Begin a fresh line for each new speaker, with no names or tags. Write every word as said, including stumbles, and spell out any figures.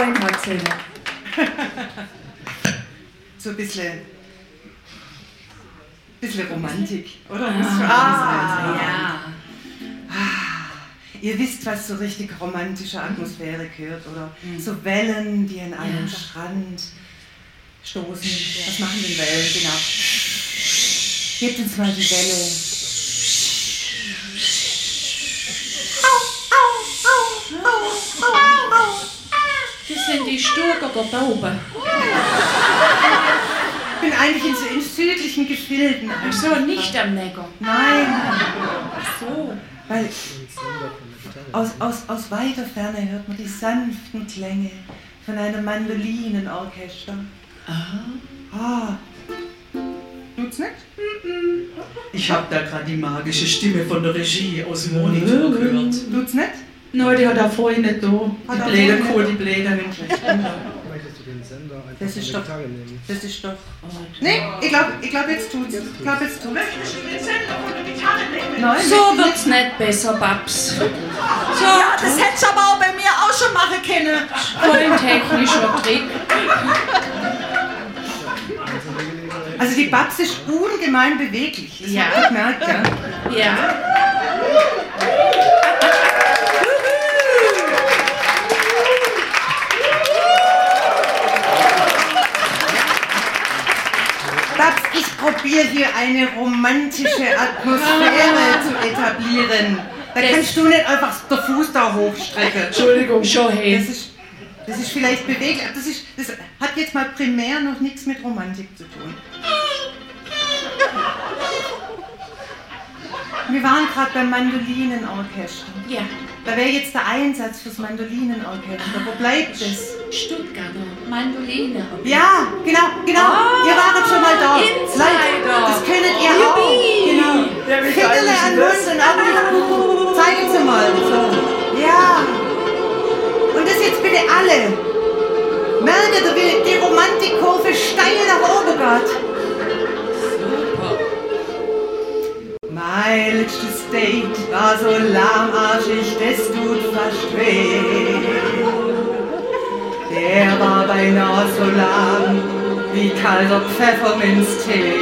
vorhin erzählen.
So ein bisschen, bisschen Romantik, oder?
Ah,
ah,
ja.
Ah, ihr wisst, was zur richtig romantischer Atmosphäre gehört, oder? Mhm. So Wellen, die an einem ja. Strand stoßen. Ja. Was machen denn Wellen? Genau. Gebt uns mal die Welle. Au, au, au, au, au.
Das sind die Sturger da oben.
Ich bin eigentlich in, in südlichen Gefilden.
Ach so, nicht am Neckar.
Nein.
Ach so.
Weil aus, aus, aus weiter Ferne hört man die sanften Klänge von einem Mandolinenorchester.
Ah.
Ah. Tut's nicht?
Ich hab da gerade die magische Stimme von der Regie aus dem Monitor gehört.
Tut's nicht?
Nein, die hat er vorhin nicht da. Die Bläder, Kur, die Bläder.
Möchtest du den Sender einfach
das ist
von
doch,
der Gitarre nehmen?
das ist doch... Nee, ich glaube ich glaub, jetzt tut's. Ich glaube, jetzt tut's.
Möchtest du den Sender von der Gitarre nehmen?
Nein,
so wird's nicht besser, Babs. So,
ja, das hättest du aber auch bei mir auch schon machen können.
Voll technischer Trick.
Also die Babs ist ungemein beweglich. Das
ja.
habt ihr gemerkt, ja?
Ja.
Babs, ich probiere hier eine romantische Atmosphäre zu etablieren. Da
das
kannst du nicht einfach den Fuß da hochstrecken.
Entschuldigung, schon hey.
Das ist, das ist vielleicht beweglich, aber das, ist, das hat jetzt mal primär noch nichts mit Romantik zu tun. Wir waren gerade beim Mandolinenorchester.
Ja.
Da wäre jetzt der Einsatz fürs Mandolinenorchester. Wo bleibt es?
Stuttgarter Mandoline.
Ja, genau, genau.
Ah,
ihr waret schon mal da.
Insider.
Das könntet ihr
Yippie.
auch. Genau. Fingerle an Mund und Augen. Zeigen Sie mal. So. Ja. Und das jetzt bitte alle. Merkt ihr, wie die Romantikkurve steil nach oben geht? Mein letztes Date war so lahmarschig, das tut fast weh. Der war beinahe so lahm wie kalter Pfefferminztee.